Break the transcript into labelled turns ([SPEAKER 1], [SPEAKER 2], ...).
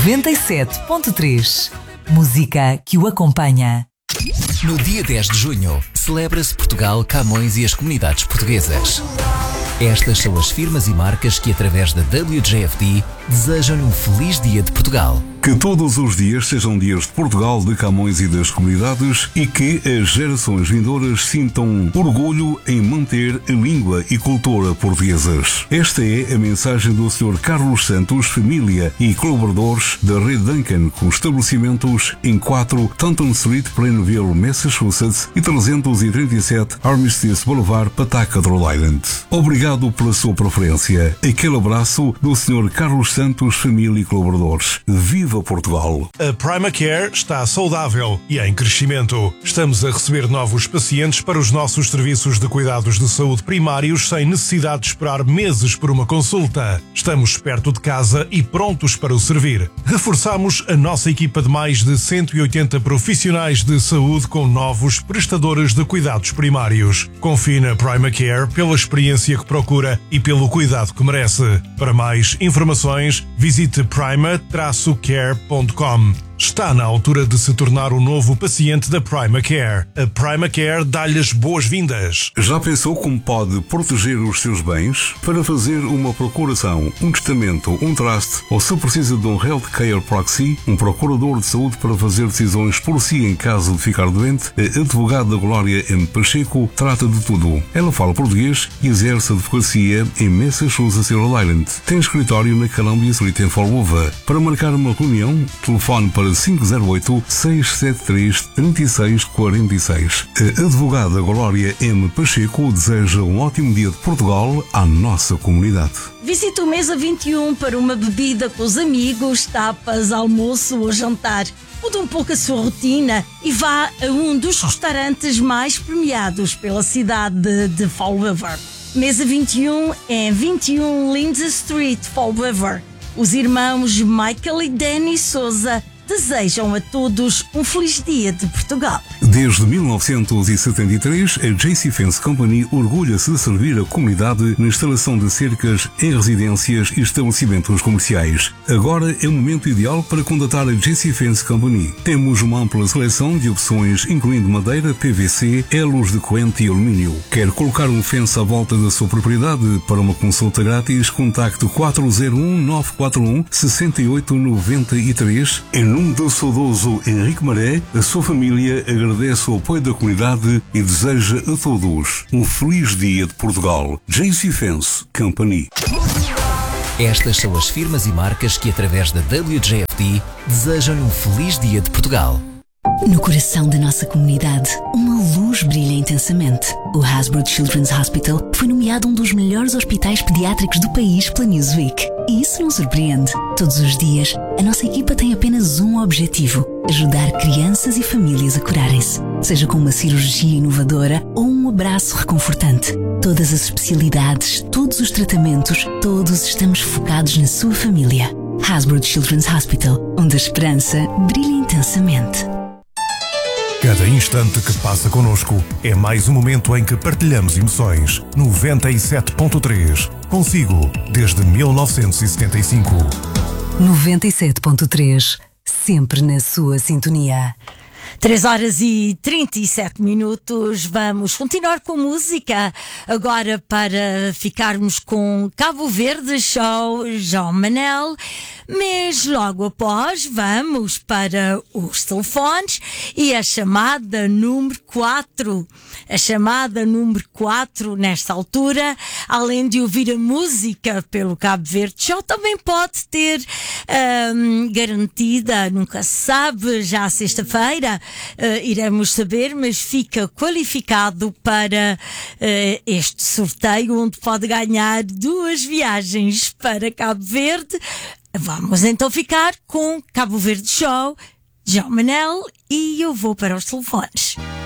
[SPEAKER 1] 97.3. Música que o acompanha.
[SPEAKER 2] No dia 10 de junho, celebra-se Portugal, Camões e as comunidades portuguesas. Estas são as firmas e marcas que, através da WJFD, desejam-lhe um feliz dia de Portugal.
[SPEAKER 3] Que todos os dias sejam dias de Portugal, de Camões e das comunidades e que as gerações vindouras sintam orgulho em manter a língua e cultura portuguesas. Esta é a mensagem do Sr. Carlos Santos, família e colaboradores da Rede Duncan, com estabelecimentos em 4 Taunton Street, Plainville, Massachusetts e 337 Armistice Boulevard, Pawtucket, Rhode Island. Obrigado pela sua preferência. Aquele abraço do Sr. Carlos Santos, família e colaboradores. Viva Portugal!
[SPEAKER 4] A Primacare está saudável e em crescimento. Estamos a receber novos pacientes para os nossos serviços de cuidados de saúde primários sem necessidade de esperar meses por uma consulta. Estamos perto de casa e prontos para o servir. Reforçamos a nossa equipa de mais de 180 profissionais de saúde com novos prestadores de cuidados primários. Confie na Primacare pela experiência que procura e pelo cuidado que merece. Para mais informações, visite prima-care.com. Está na altura de se tornar um novo paciente da Primacare. A Primacare dá-lhe as boas-vindas.
[SPEAKER 3] Já pensou como pode proteger os seus bens? Para fazer uma procuração, um testamento, um trust ou se precisa de um Health Care Proxy, um procurador de saúde para fazer decisões por si em caso de ficar doente, a advogada Glória M. Pacheco trata de tudo. Ela fala português e exerce advocacia em Massachusetts e Rhode Island. Tem escritório na Columbia Street em Fall River. Para marcar uma reunião, telefone para 508-673-3646. A advogada Glória M. Pacheco deseja um ótimo dia de Portugal à nossa comunidade.
[SPEAKER 5] Visite o Mesa 21 para uma bebida com os amigos, tapas, almoço ou jantar. Mude um pouco a sua rotina e vá a um dos restaurantes mais premiados pela cidade de Fall River. Mesa 21 em 21 Lindsay Street, Fall River. Os irmãos Michael e Danny Souza desejam a todos um feliz dia de Portugal.
[SPEAKER 3] Desde 1973, a JC Fence Company orgulha-se de servir a comunidade na instalação de cercas em residências e estabelecimentos comerciais. Agora é o momento ideal para contatar a JC Fence Company. Temos uma ampla seleção de opções, incluindo madeira, PVC, elos de corrente e alumínio. Quer colocar um fence à volta da sua propriedade? Para uma consulta grátis, contacte 401-941-6893. Em nome do saudoso Henrique Maré, a sua família agradece o apoio da comunidade e deseja a todos um feliz dia de Portugal. JC Fence Company.
[SPEAKER 2] Estas são as firmas e marcas que, através da WJFD, desejam-lhe um feliz dia de Portugal.
[SPEAKER 6] No coração da nossa comunidade, uma luz brilha intensamente. O Hasbro Children's Hospital foi nomeado um dos melhores hospitais pediátricos do país pela Newsweek. E isso não surpreende. Todos os dias, a nossa equipa tem apenas um objetivo: ajudar crianças e famílias a curarem-se. Seja com uma cirurgia inovadora ou um abraço reconfortante. Todas as especialidades, todos os tratamentos, todos estamos focados na sua família. Hasbro Children's Hospital, onde a esperança brilha intensamente.
[SPEAKER 4] Cada instante que passa connosco é mais um momento em que partilhamos emoções. 97.3. Consigo, desde 1975.
[SPEAKER 1] 97.3. Sempre na sua sintonia.
[SPEAKER 5] 3 horas e 37 minutos. Vamos continuar com música. Agora para ficarmos com Cabo Verde Show, João Manel. Mas logo após vamos para os telefones e a chamada número 4. A chamada número 4 nesta altura, além de ouvir a música pelo Cabo Verde Show, também pode ter garantida, nunca se sabe, já sexta-feira iremos saber, mas fica qualificado para este sorteio onde pode ganhar 2 viagens para Cabo Verde. Vamos então ficar com Cabo Verde Show, João Manel, e eu vou para os telefones.